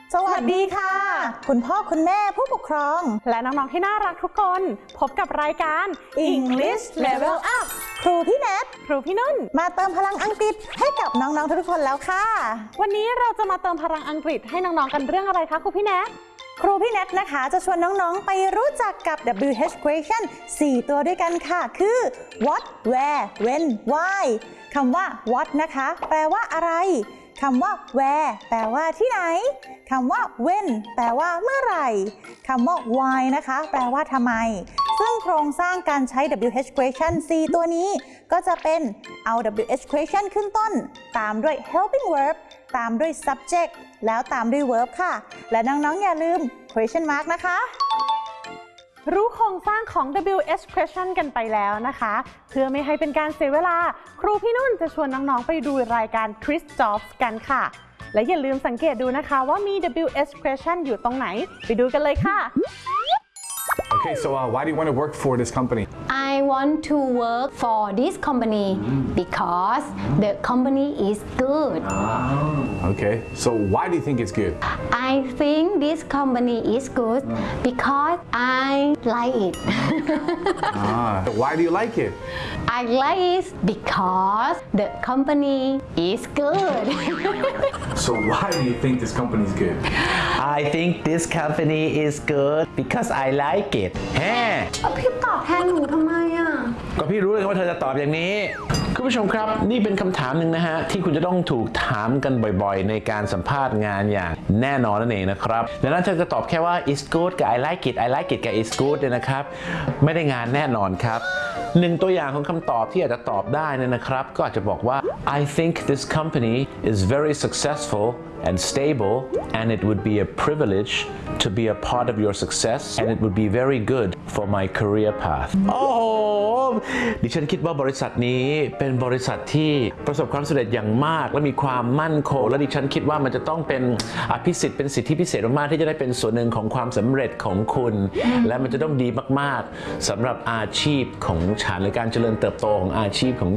สวัสดีค่ะคุณพ่อคุณแม่ผู้ปกครองและน้องๆที่น่ารักทุกคนพบกับรายการ English Level Up ครูพี่แนทครูพี่นุ่นมาเติมพลังอังกฤษให้กับน้องๆทุกคนแล้วค่ะวันนี้เราจะมาเติมพลังอังกฤษให้น้องๆกันเรื่องอะไรคะครูพี่แนทครูพี่แนทนะคะจะชวนน้องๆไปรู้จักกับ WH question 4 ตัวด้วยกันค่ะคือ what where when why คำว่า what นะคะแปลว่าอะไรคำว่า where แปลว่าที่ไหนคำว่า when แปลว่าเมื่อไหร่คำว่า why นะคะแปลว่าทำไมซึ่งโครงสร้างการใช้ WH question 4 ตัวนี้ก็จะเป็นเอา WH question ขึ้นต้นตามด้วย helping verb ตามด้วย subject แล้วตามด้วย verb ค่ะและน้องๆอย่าลืม question mark นะคะรู้โครงสร้างของ WH question กันไปแล้วนะคะเพื่อไม่ให้เป็นการเสียเวลาครูพี่นุ่นจะชวนน้องๆไปดูรายการ Quiz Jobs กันค่ะและอย่าลืมสังเกตดูนะคะว่ามี WH question อยู่ตรงไหนไปดูกันเลยค่ะ Okay, so why do you want to work for this company? I want to work for this company because the company is good. Okay, so why do you think it's good? I think this company is good because I like it. Why do you like it? I like it because the company is good. So why do you think this company is good? I think this company is good because I like it แฮ่พี่ตอบแทนหนูทำไมอ่ะก็พี่รู้เลยว่าเธอจะตอบอย่างนี้คุณผู้ชมครับนี่เป็นคำถามหนึ่งนะฮะที่คุณจะต้องถูกถามกันบ่อยๆในการสัมภาษณ์งานอย่างแน่นอนนั่นเองนะครับดังนั้นเธอจะตอบแค่ว่า is good กับ I like it กับ is good เนี่ยนะครับไม่ได้งานแน่นอนครับหนึ่งตัวอย่างของคำตอบที่อาจจะตอบได้เนี่ยนะครับก็อาจจะบอกว่า I think this company is very successful and stable and it would be a privilege to be a part of your success and it would be very good for my career path โอ้โหดิฉันคิดว่าบริษัทนี้เป็นบริษัทที่ประสบความสำเร็จอย่างมากและมีความมั่นคงและดิฉันคิดว่ามันจะต้องเป็นอภิสิทธิ์เป็นสิทธิพิเศษมากๆที่จะได้เป็นส่วนหนึ่งของความสำเร็จของคุณและมันจะต้องดีมากๆสำหรับอาชีพของฉันหรือการเจริญเติบโตของอาชีพของ